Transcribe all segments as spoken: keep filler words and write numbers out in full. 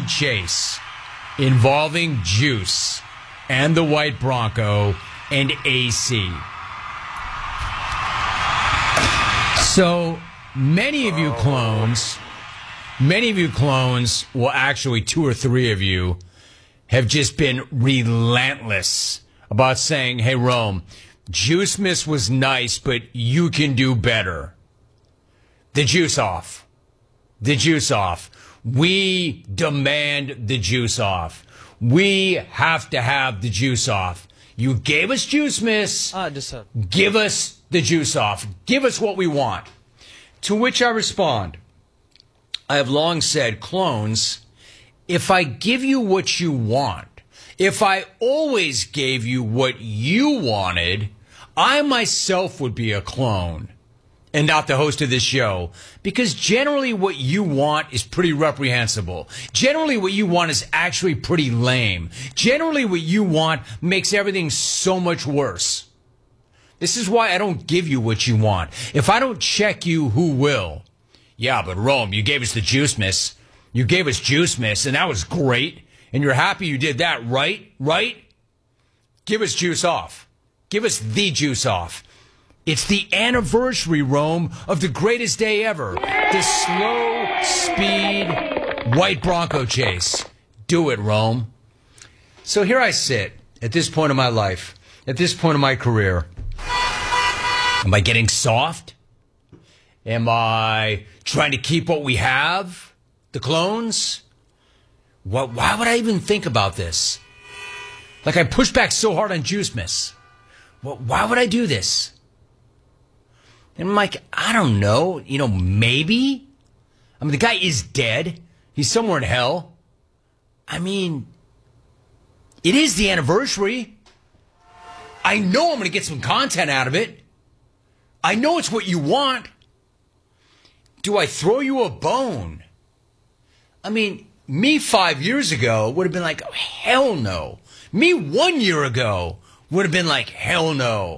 speed chase involving Juice and the White Bronco and A C. So many of you clones, many of you clones, well, actually two or three of you, have just been relentless about saying, hey, Rome, Juice Miss was nice, but you can do better. The juice off. The juice off. We demand the juice off. We have to have the juice off. You gave us Juice Miss. Ah, just uh, Give us the juice off. Give us what we want. To which I respond, I have long said, clones, if I give you what you want, if I always gave you what you wanted, I myself would be a clone and not the host of this show, because generally what you want is pretty reprehensible. Generally what you want is actually pretty lame. Generally what you want makes everything so much worse. This is why I don't give you what you want. If I don't check you, who will? Yeah, but Rome, you gave us the Juice Miss. You gave us Juice Miss, and that was great. And you're happy you did that, right? Right? Give us juice off. Give us the juice off. It's the anniversary, Rome, of the greatest day ever. The slow speed White Bronco chase. Do it, Rome. So here I sit at this point in my life, at this point in my career. Am I getting soft? Am I trying to keep what we have? The clones? What, why would I even think about this? Like I pushed back so hard on Juice Miss. Well, why would I do this? And I'm like, I don't know. You know, maybe. I mean, the guy is dead. He's somewhere in hell. I mean, it is the anniversary. I know I'm going to get some content out of it. I know it's what you want. Do I throw you a bone? I mean, me five years ago would have been like, oh, hell no. Me one year ago would have been like, hell no.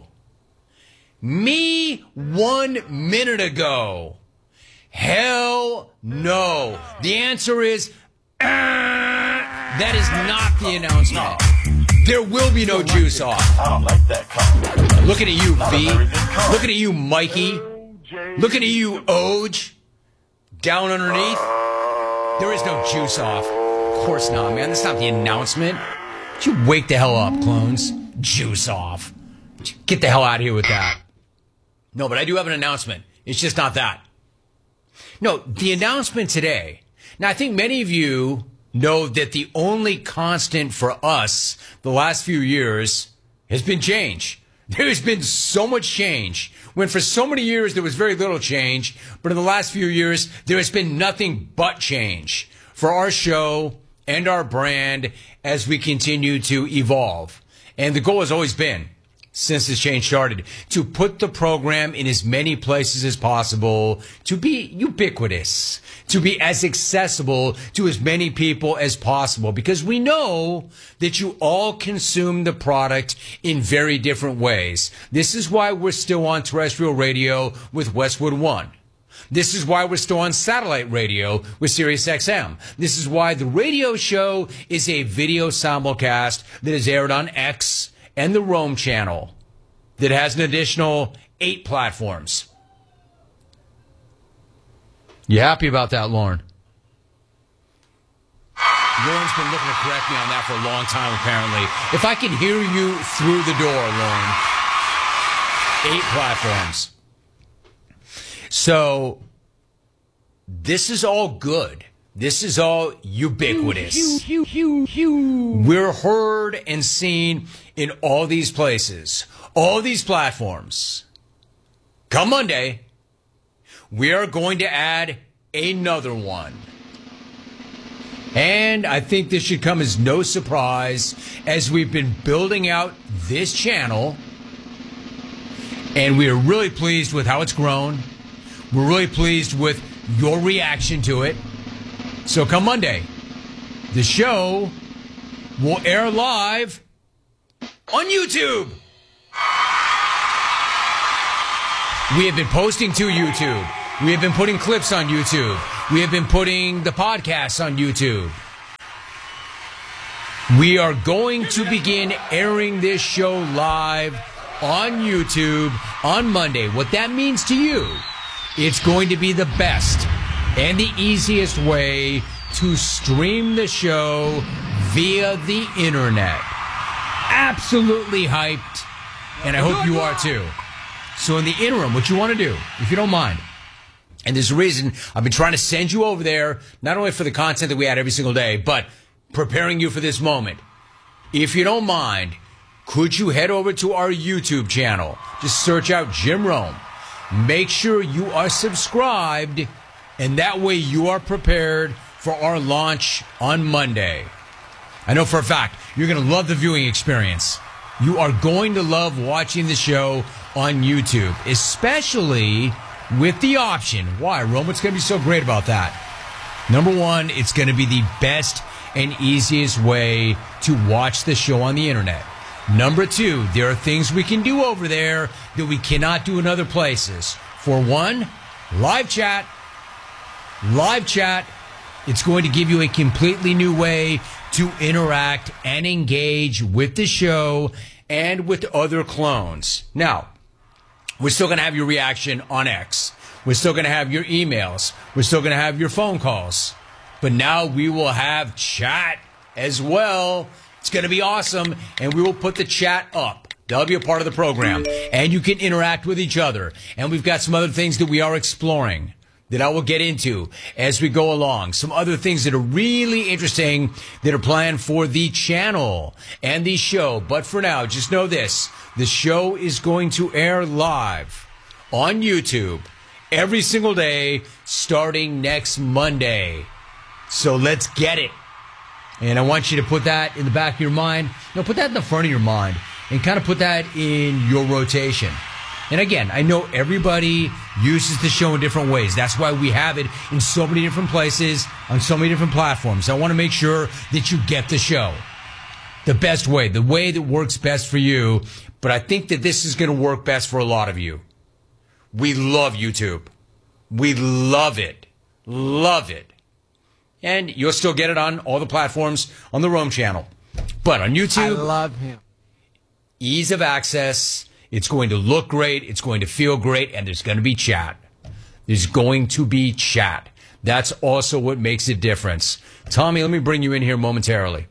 Me one minute ago, hell no. The answer is, uh, that is not the announcement. There will be no juice off. I don't like that comment. Looking at you, V. Looking at you, Mikey. Looking at you, Oj. Down underneath. There is no juice off. Of course not, man. That's not the announcement. You wake the hell up, clones. Juice off. Get the hell out of here with that. No, but I do have an announcement. It's just not that. No, the announcement today. Now, I think many of you know that the only constant for us the last few years has been change. There's been so much change. When for so many years there was very little change, but in the last few years there has been nothing but change for our show and our brand as we continue to evolve. And the goal has always been, since this change started, to put the program in as many places as possible, to be ubiquitous, to be as accessible to as many people as possible, because we know that you all consume the product in very different ways. This is why we're still on terrestrial radio with Westwood One. This is why we're still on satellite radio with SiriusXM. This is why the radio show is a video simulcast that is aired on X and the Rome channel that has an additional eight platforms. You happy about that, Lauren? Lauren's been looking to correct me on that for a long time, apparently. If I can hear you through the door, Lauren. Eight platforms. So, this is all good. This is all ubiquitous. We're heard and seen in all these places, all these platforms. Come Monday, we are going to add another one. And I think this should come as no surprise as we've been building out this channel. And we are really pleased with how it's grown. We're really pleased with your reaction to it. So come Monday, the show will air live on YouTube. We have been posting to YouTube. We have been putting clips on YouTube. We have been putting the podcasts on YouTube. We are going to begin airing this show live on YouTube on Monday. What that means to you, it's going to be the best and the easiest way to stream the show via the internet. Absolutely hyped, and I hope you are too. So in the interim, what you want to do, if you don't mind, and there's a reason I've been trying to send you over there, not only for the content that we had every single day, but preparing you for this moment. If you don't mind, could you head over to our YouTube channel? Just search out Jim Rome. Make sure you are subscribed, and that way you are prepared for our launch on Monday. I know for a fact you're going to love the viewing experience. You are going to love watching the show on YouTube, especially with the option. Why, Rome? What's going to be so great about that? Number one, it's going to be the best and easiest way to watch the show on the internet. Number two, there are things we can do over there that we cannot do in other places. For one, live chat. Live chat. It's going to give you a completely new way to interact and engage with the show and with other clones. Now, we're still going to have your reaction on X. We're still going to have your emails. We're still going to have your phone calls. But now we will have chat as well. It's going to be awesome, and we will put the chat up. That'll be a part of the program, and you can interact with each other. And we've got some other things that we are exploring that I will get into as we go along. Some other things that are really interesting that are planned for the channel and the show. But for now, just know this. The show is going to air live on YouTube every single day starting next Monday. So let's get it. And I want you to put that in the back of your mind. No, put that in the front of your mind and kind of put that in your rotation. And again, I know everybody uses the show in different ways. That's why we have it in so many different places, on so many different platforms. I want to make sure that you get the show the best way, the way that works best for you. But I think that this is going to work best for a lot of you. We love YouTube. We love it. Love it. And you'll still get it on all the platforms on the Rome channel. But on YouTube, I love him. Ease of access. It's going to look great. It's going to feel great. And there's going to be chat. There's going to be chat. That's also what makes a difference. Tommy, let me bring you in here momentarily.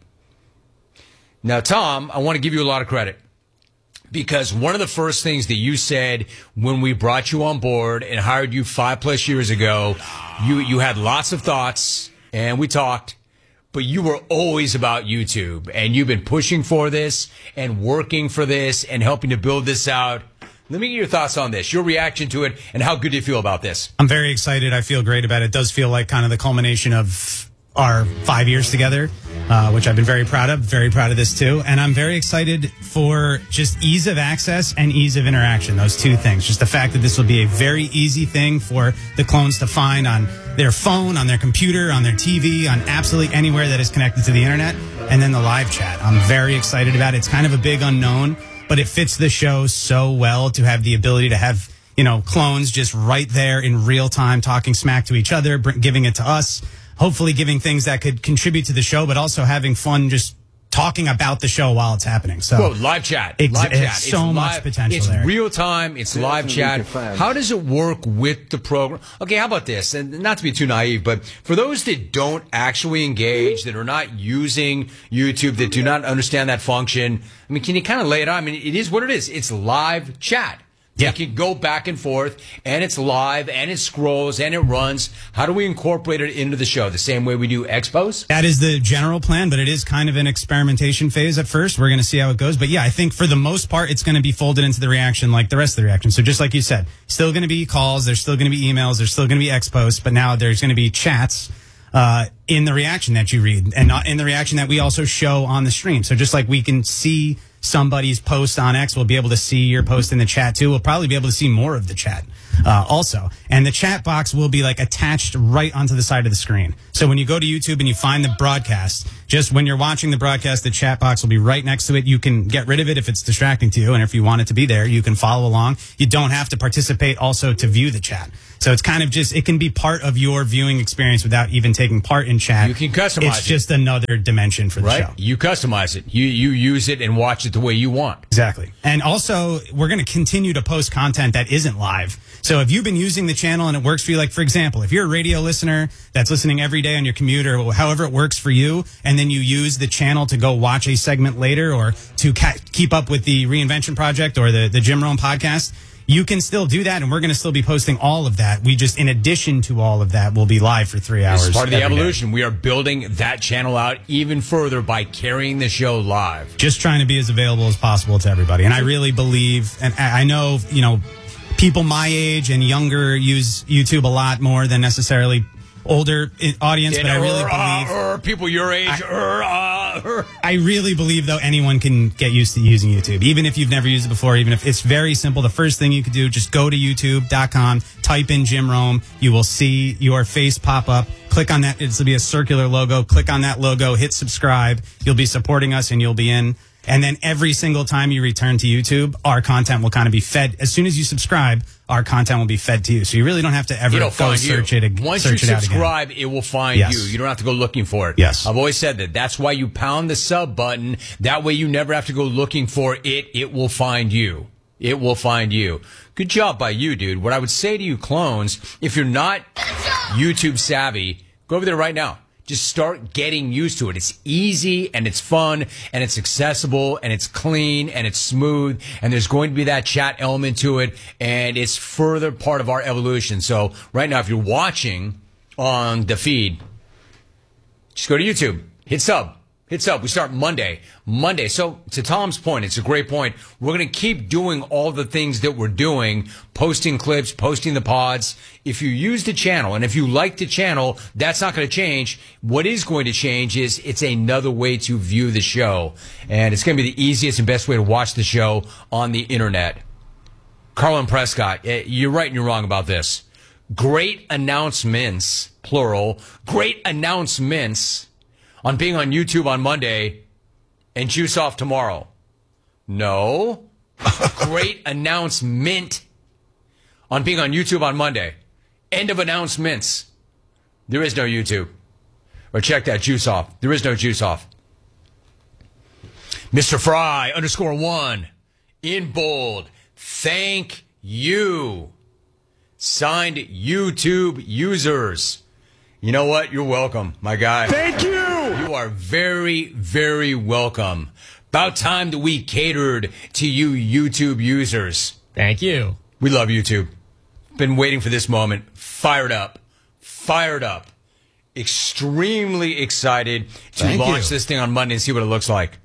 Now, Tom, I want to give you a lot of credit. Because one of the first things that you said when we brought you on board and hired you five plus years ago, you, you had lots of thoughts. And we talked, but you were always about YouTube, and you've been pushing for this and working for this and helping to build this out. Let me get your thoughts on this, your reaction to it, and how good do you feel about this? I'm very excited. I feel great about it. It does feel like kind of the culmination of our five years together, uh, which I've been very proud of. Very proud of this, too. And I'm very excited for just ease of access and ease of interaction, those two things. Just the fact that this will be a very easy thing for the clones to find on their phone, on their computer, on their T V, on absolutely anywhere that is connected to the internet. And then the live chat. I'm very excited about it. It's kind of a big unknown, but it fits the show so well to have the ability to have, you know, clones just right there in real time talking smack to each other, giving it to us. Hopefully giving things that could contribute to the show, but also having fun just talking about the show while it's happening. So, Quote, live chat. Ex- live chat. It's so it's much live, potential it's there. It's real time. It's live chat. How does it work with the program? Okay, how about this? And not to be too naive, but for those that don't actually engage, that are not using YouTube, that do not understand that function, I mean, can you kind of lay it out? I mean, it is what it is. It's live chat. Yeah. You can go back and forth, and it's live, and it scrolls, and it runs. How do we incorporate it into the show? The same way we do Expos? That is the general plan, but it is kind of an experimentation phase at first. We're going to see how it goes. But yeah, I think for the most part, it's going to be folded into the reaction like the rest of the reaction. So just like you said, still going to be calls, there's still going to be emails, there's still going to be Expos, but now there's going to be chats uh, in the reaction that you read, and not in the reaction that we also show on the stream. So just like we can see somebody's post on X, we'll be able to see your post in the chat too. We'll probably be able to see more of the chat. uh, also. And the chat box will be like attached right onto the side of the screen. So when you go to YouTube and you find the broadcast, just when you're watching the broadcast, the chat box will be right next to it. You can get rid of it if it's distracting to you. And if you want it to be there, you can follow along. You don't have to participate also to view the chat. So it's kind of just, it can be part of your viewing experience without even taking part in chat. You can customize It's it. just another dimension for the Right? show. You customize it. You you use it and watch it the way you want. Exactly. And also, we're going to continue to post content that isn't live. So if you've been using the channel and it works for you, like, for example, if you're a radio listener that's listening every day on your commute or however it works for you, and then you use the channel to go watch a segment later or to ca- keep up with the Reinvention Project or the, the Jim Rome podcast, you can still do that, and we're going to still be posting all of that. We just, in addition to all of that, will be live for three hours. This is part of the every evolution. day. We are building that channel out even further by carrying the show live. Just trying to be as available as possible to everybody. And I really believe, and I I know, you know, people my age and younger use YouTube a lot more than necessarily older audience, but I really uh, believe... uh, people your age. I- uh, uh, I really believe, though, anyone can get used to using YouTube, even if you've never used it before, even if it's very simple. The first thing you could do, just go to youtube dot com, type in Jim Rome. You will see your face pop up. Click on that. It'll be a circular logo. Click on that logo. Hit subscribe. You'll be supporting us, and you'll be in. And then every single time you return to YouTube, our content will kind of be fed. As soon as you subscribe, our content will be fed to you. So you really don't have to ever It'll go find search you. it again. Once search you it out again. subscribe, it will find Yes. you. You don't have to go looking for it. Yes. I've always said that. That's why you pound the sub button. That way you never have to go looking for it. It will find you. It will find you. Good job by you, dude. What I would say to you clones, if you're not YouTube savvy, go over there right now. Just start getting used to it. It's easy and it's fun and it's accessible and it's clean and it's smooth and there's going to be that chat element to it and it's further part of our evolution. So right now, if you're watching on the feed, just go to YouTube, hit sub. Hit sub. We start Monday. Monday. So to Tom's point, it's a great point. We're going to keep doing all the things that we're doing, posting clips, posting the pods. If you use the channel and if you like the channel, that's not going to change. What is going to change is it's another way to view the show. And it's going to be the easiest and best way to watch the show on the internet. Carlin Prescott, you're right and you're wrong about this. Great announcements, plural, great announcements on being on YouTube on Monday and Juice Off tomorrow. No. Great announcement on being on YouTube on Monday. End of announcements. There is no YouTube. Or check that, Juice Off. There is no Juice Off. Mister Fry, underscore one, in bold. Thank you. Signed YouTube users. You know what? You're welcome, my guy. Thank you! You are very, very welcome. About time that we catered to you YouTube users. Thank you. We love YouTube. Been waiting for this moment. Fired up. Fired up. Extremely excited to Thank launch you. this thing on Monday and see what it looks like.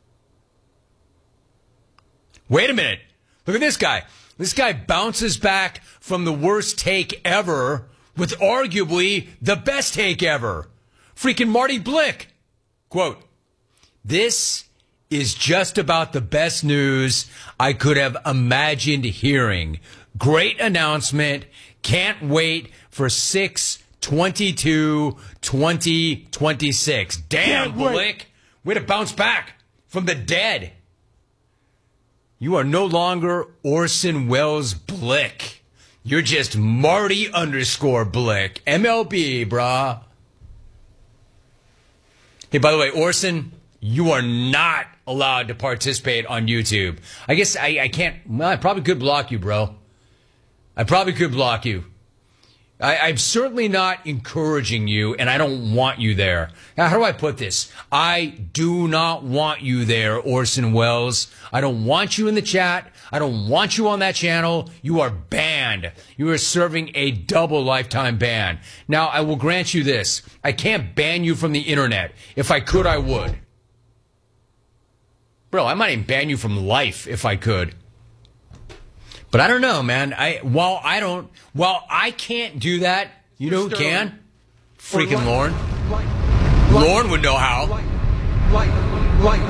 Wait a minute. Look at this guy. This guy bounces back from the worst take ever with arguably the best take ever. Freaking Marty Blick. Quote, "This is just about the best news I could have imagined hearing. Great announcement. Can't wait for six twenty-two twenty twenty-six. Damn, Can't wait. Blick. Way to bounce back from the dead. You are no longer Orson Welles Blick. You're just Marty underscore Blick. M L B, brah. Hey, by the way, Orson, you are not allowed to participate on YouTube. I guess I, I can't. Well, I probably could block you, bro. I probably could block you. I, I'm certainly not encouraging you, and I don't want you there. Now, how do I put this? I do not want you there, Orson Welles. I don't want you in the chat. I don't want you on that channel. You are banned. You are serving a double lifetime ban. Now, I will grant you this. I can't ban you from the internet. If I could, I would. Bro, I might even ban you from life if I could. But I don't know, man. I while I don't, while I can't do that, you know who can? Freaking Lauren. Lauren would know how.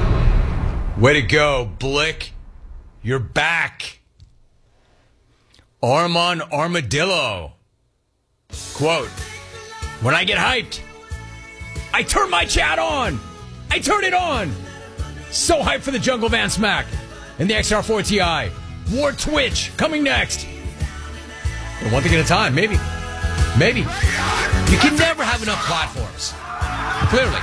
Way to go, Blick. You're back. Armand Armadillo. Quote, when I get hyped, I turn my chat on. I turn it on. So hyped for the Jungle Van Smack and the X R four Ti. War Twitch coming next. And one thing at a time, maybe. Maybe. You can never have enough platforms. Clearly.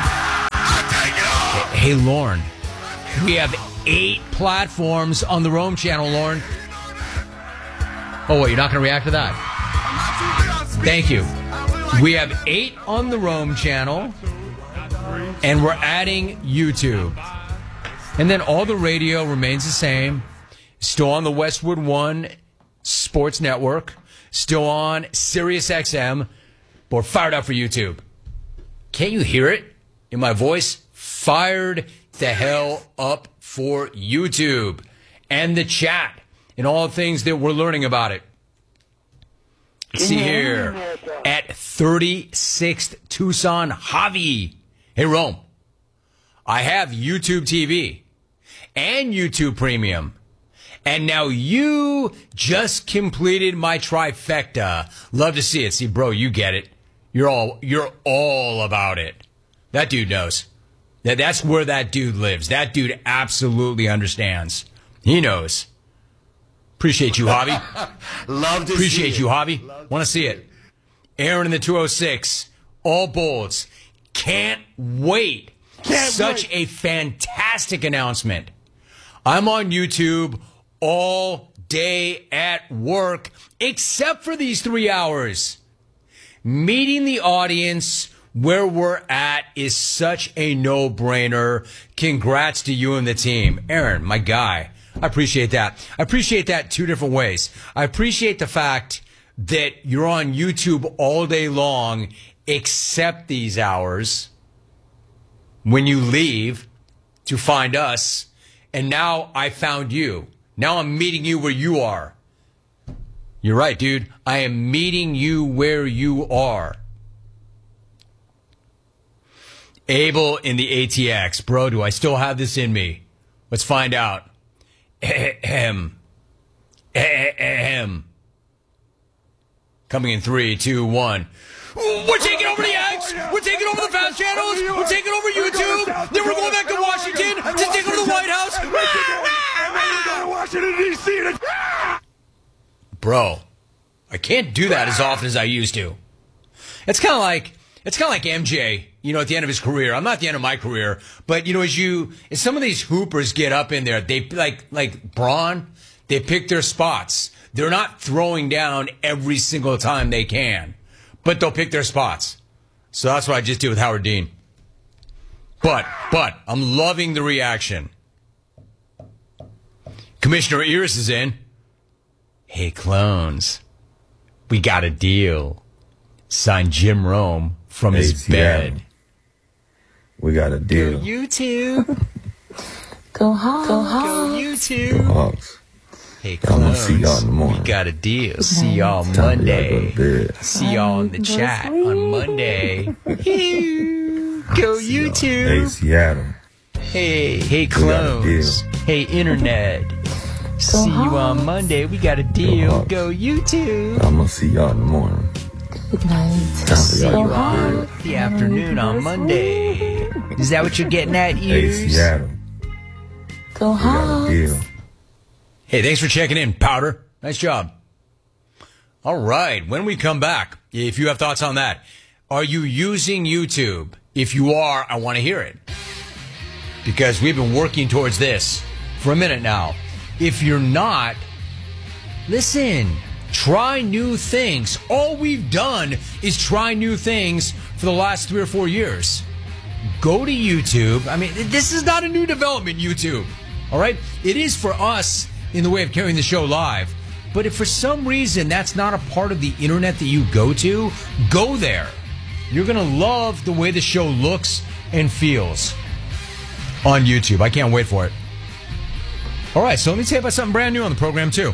Hey, Lauren, we have eight platforms on the Rome channel, Lauren. Oh, wait, you're not going to react to that? Thank you. We have eight on the Rome channel, and we're adding YouTube. And then all the radio remains the same. Still on the Westwood One Sports Network. Still on Sirius X M. But we're fired up for YouTube. Can't you hear it in my voice? Fired the hell up for YouTube and the chat and all the things that we're learning about it. Let's see here at thirty-sixth Tucson, Javi. Hey, Rome, I have YouTube T V and YouTube Premium. And now you just completed my trifecta. Love to see it. See, bro, you get it. You're all you're all about it. That dude knows. That that's where that dude lives. That dude absolutely understands. He knows. Appreciate you, Javi. Love to Appreciate see you, it. Javi. Want to see it. Aaron in the two oh six. All bolts. Can't wait. Can't Such wait. a fantastic announcement. I'm on YouTube all day at work, except for these three hours. Meeting the audience where we're at is such a no-brainer. Congrats to you and the team. Aaron, my guy, I appreciate that. I appreciate that two different ways. I appreciate the fact that you're on YouTube all day long, except these hours, when you leave to find us. And now I found you. Now I'm meeting you where you are. You're right, dude. I am meeting you where you are. Abel in the A T X. Bro, do I still have this in me? Let's find out. Ahem. Ahem. Coming in three, two, one. We're taking over the X. We're taking over the fast channels. We're taking over YouTube. Then we're going back to Washington to take over the White House. Washington, D C Bro, I can't do that as often as I used to. It's kind of like it's kind of like M J, you know, at the end of his career. I'm not at the end of my career, but you know, as you as some of these hoopers get up in there, they like like Braun, they pick their spots. They're not throwing down every single time they can, but they'll pick their spots. So that's what I just did with Howard Dean. But but I'm loving the reaction. Commissioner Iris is in. Hey, clones, we got a deal. Signed Jim Rome from Hey, his Seattle. bed. We got a deal. YouTube. Go home. Go home. Go YouTube. Hawks. Hey, I'm gonna clones, see y'all in the morning. we got a deal. See y'all Time for y'all to Monday. go to bed. See y'all in the chat on Monday. Ew. Go Hey, YouTube. Seattle. Hey, hey, got a clones. Hey, internet. See you on Monday. We got a deal. Hawks. Go YouTube. I'm gonna see y'all in the morning. Good night. Time for See y'all you to go to on bed. the afternoon on Monday. Is that what you're getting at, Hey, ears? Seattle. Go We got a home. deal. Hey, thanks for checking in, Powder. Nice job. All right. When we come back, if you have thoughts on that, are you using YouTube? If you are, I want to hear it. Because we've been working towards this for a minute now. If you're not, listen, try new things. All we've done is try new things for the last three or four years. Go to YouTube. I mean, this is not a new development, YouTube. All right? It is for us in the way of carrying the show live. But if for some reason that's not a part of the internet that you go to, go there. You're going to love the way the show looks and feels on YouTube. I can't wait for it. All right, so let me tell you about something brand new on the program, too.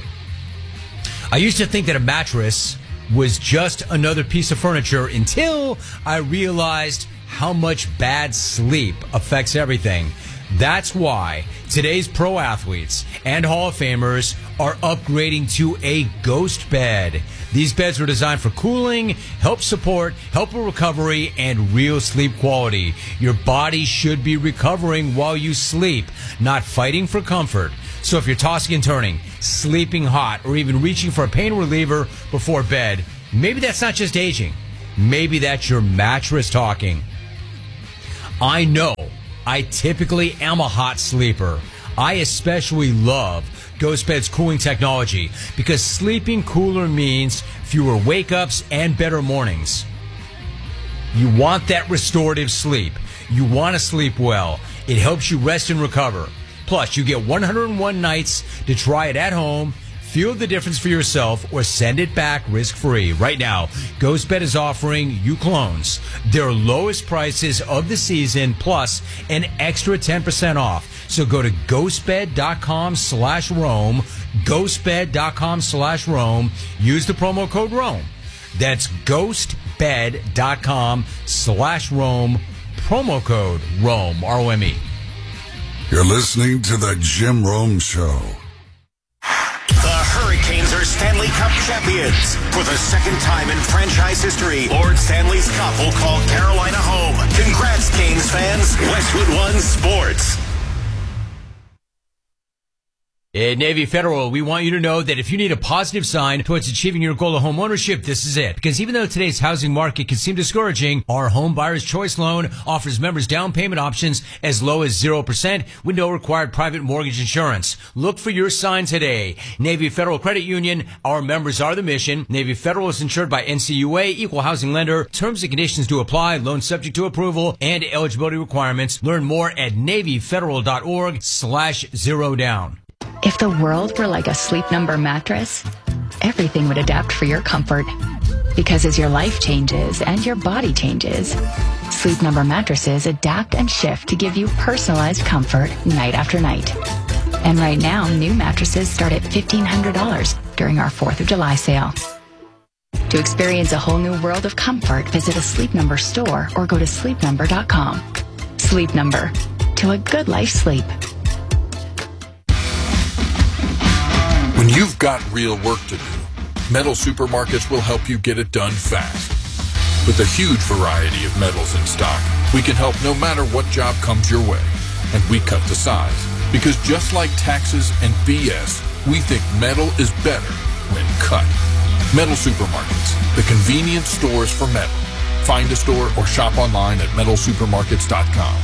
I used to think that a mattress was just another piece of furniture until I realized how much bad sleep affects everything. That's why today's pro athletes and Hall of Famers are upgrading to a Ghost Bed. These beds are designed for cooling, help support, help with recovery, and real sleep quality. Your body should be recovering while you sleep, not fighting for comfort. So if you're tossing and turning, sleeping hot, or even reaching for a pain reliever before bed, maybe that's not just aging. Maybe that's your mattress talking. I know I typically am a hot sleeper. I especially love Ghost Bed's cooling technology because sleeping cooler means fewer wake-ups and better mornings. You want that restorative sleep. You want to sleep well. It helps you rest and recover. Plus, you get one hundred one nights to try it at home, feel the difference for yourself, or send it back risk-free. Right now, Ghost Bed is offering you clones their lowest prices of the season, plus an extra ten percent off. So go to ghostbed.com slash Rome, ghostbed.com slash Rome. Use the promo code Rome. That's ghostbed.com slash Rome, promo code Rome, R O M E. You're listening to the Jim Rome Show. The Hurricanes are Stanley Cup champions. For the second time in franchise history, Lord Stanley's Cup will call Carolina home. Congrats, Canes fans. Westwood One Sports. At Navy Federal, we want you to know that if you need a positive sign towards achieving your goal of home ownership, this is it. Because even though today's housing market can seem discouraging, our Home Buyer's Choice Loan offers members down payment options as low as zero percent with no required private mortgage insurance. Look for your sign today. Navy Federal Credit Union, our members are the mission. Navy Federal is insured by N C U A, equal housing lender. Terms and conditions do apply. Loan subject to approval and eligibility requirements. Learn more at navyfederal.org slash zero down. If the world were like a Sleep Number mattress, everything would adapt for your comfort. Because as your life changes and your body changes, Sleep Number mattresses adapt and shift to give you personalized comfort night after night. And right now, new mattresses start at fifteen hundred dollars during our fourth of July sale. To experience a whole new world of comfort, visit a Sleep Number store or go to sleep number dot com. Sleep Number. To a good life sleep. When you've got real work to do, Metal Supermarkets will help you get it done fast. With a huge variety of metals in stock, we can help no matter what job comes your way. And we cut the size. Because just like taxes and B S, we think metal is better when cut. Metal Supermarkets, the convenient stores for metal. Find a store or shop online at metal supermarkets dot com.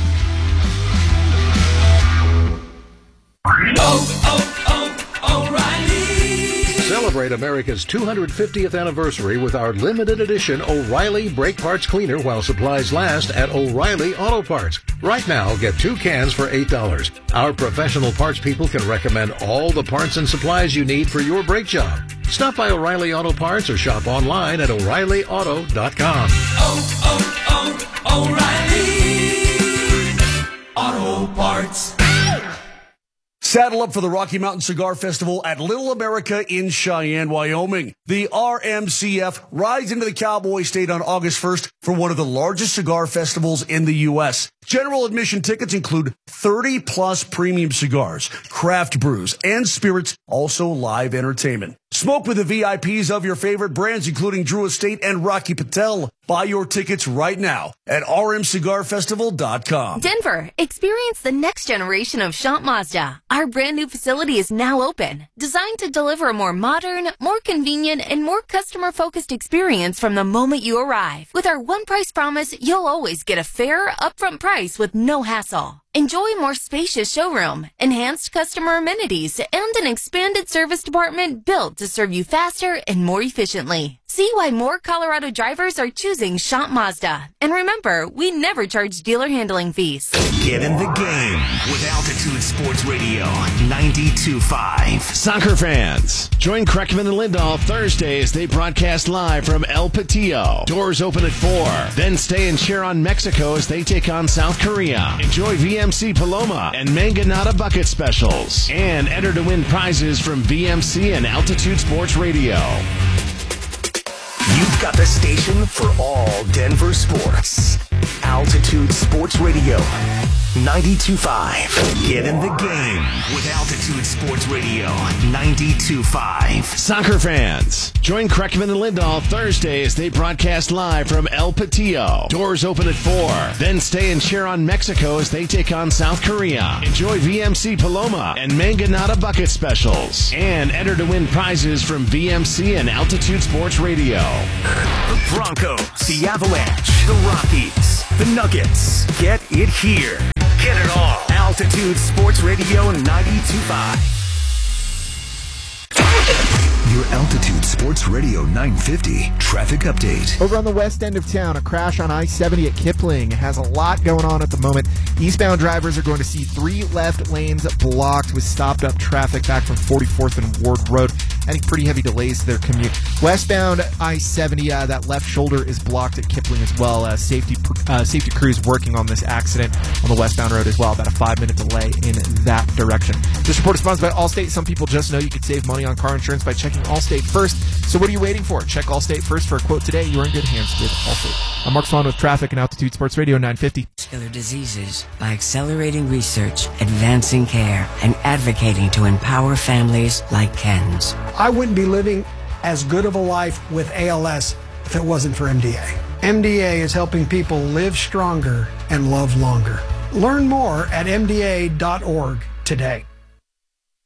Oh, oh, oh, O'Reilly. Celebrate America's two hundred fiftieth anniversary with our limited edition O'Reilly Brake Parts Cleaner while supplies last at O'Reilly Auto Parts. Right now, get two cans for eight dollars. Our professional parts people can recommend all the parts and supplies you need for your brake job. Stop by O'Reilly Auto Parts or shop online at o'reilly auto dot com. Oh, oh, oh, O'Reilly Auto Parts. Saddle up for the Rocky Mountain Cigar Festival at Little America in Cheyenne, Wyoming. The R M C F rides into the Cowboy State on August first for one of the largest cigar festivals in the U S. General admission tickets include thirty plus premium cigars, craft brews, and spirits, also live entertainment. Smoke with the V I Ps of your favorite brands, including Drew Estate and Rocky Patel. Buy your tickets right now at r m cigar festival dot com. Denver, experience the next generation of Shant Mazda. Our brand new facility is now open, designed to deliver a more modern, more convenient, and more customer-focused experience from the moment you arrive. With our one price promise, you'll always get a fair, upfront price with no hassle. Enjoy a more spacious showroom, enhanced customer amenities, and an expanded service department built to serve you faster and more efficiently. See why more Colorado drivers are choosing Shant Mazda. And remember, we never charge dealer handling fees. Get in the game with Altitude Sports Radio ninety-two point five. Soccer fans, join Kreckman and Lindahl Thursday as they broadcast live from El Patillo. Doors open at four. Then stay and cheer on Mexico as they take on South Korea. Enjoy V M C Paloma and Manganata bucket specials. And enter to win prizes from V M C and Altitude Sports Radio. You've got the station for all Denver sports. Altitude Sports Radio. ninety-two point five. Get in the game with Altitude Sports Radio ninety-two point five. Soccer fans, join Kreckman and Lindahl Thursday as they broadcast live from El Patillo. Doors open at four. Then stay and cheer on Mexico as they take on South Korea. Enjoy V M C Paloma and Manganata bucket specials. And enter to win prizes from V M C and Altitude Sports Radio. The Broncos, the Avalanche, the Rockies, the Nuggets. Get it here. Get it all. Altitude Sports Radio ninety-two point five. Your Altitude Sports Radio nine fifty traffic update. Over on the west end of town, a crash on I seventy at Kipling has a lot going on at the moment. Eastbound drivers are going to see three left lanes blocked with stopped up traffic back from forty-fourth and Ward Road. Adding pretty heavy delays to their commute. Westbound I seventy, uh, that left shoulder is blocked at Kipling as well. Uh, safety uh, safety crews working on this accident on the westbound road as well. About a five-minute delay in that direction. This report is sponsored by Allstate. Some people just know you can save money on car insurance by checking Allstate first. So what are you waiting for? Check Allstate first for a quote today. You're in good hands with Allstate. I'm Mark Swan with traffic and Altitude Sports Radio nine fifty. Killer diseases by accelerating research, advancing care, and advocating to empower families like Ken's. I wouldn't be living as good of a life with A L S if it wasn't for M D A. M D A is helping people live stronger and love longer. Learn more at M D A dot org today.